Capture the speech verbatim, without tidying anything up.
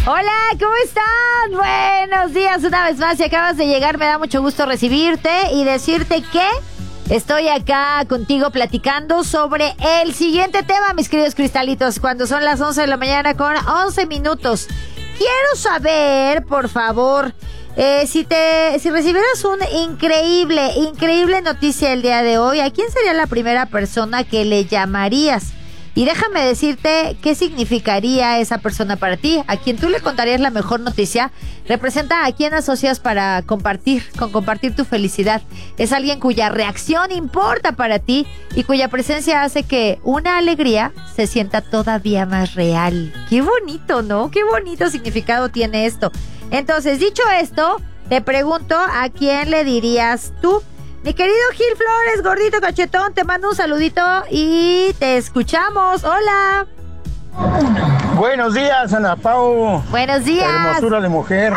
Hola, ¿cómo están? Buenos días una vez más. Si acabas de llegar, me da mucho gusto recibirte y decirte que estoy acá contigo platicando sobre el siguiente tema, mis queridos cristalitos, cuando son las once de la mañana con once minutos. Quiero saber, por favor, eh, si te, si recibieras una increíble, increíble noticia el día de hoy, ¿a quién sería la primera persona que le llamarías? Y déjame decirte qué significaría esa persona para ti. A quien tú le contarías la mejor noticia representa a quien asocias para compartir, con compartir tu felicidad. Es alguien cuya reacción importa para ti y cuya presencia hace que una alegría se sienta todavía más real. Qué bonito, ¿no? Qué bonito significado tiene esto. Entonces, dicho esto, te pregunto, ¿a quién le dirías tú? Mi querido Gil Flores, gordito cachetón, te mando un saludito y te escuchamos. Hola. Buenos días, Ana Pau. Buenos días. Hermosura de mujer.